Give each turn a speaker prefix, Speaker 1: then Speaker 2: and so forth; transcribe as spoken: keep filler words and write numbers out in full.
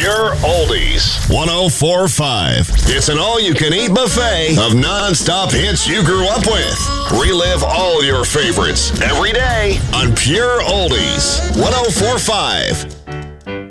Speaker 1: Pure Oldies. one oh four point five. It's an all-you-can-eat buffet of non-stop hits you grew up with. Relive all your favorites every day on Pure Oldies. one oh four point five.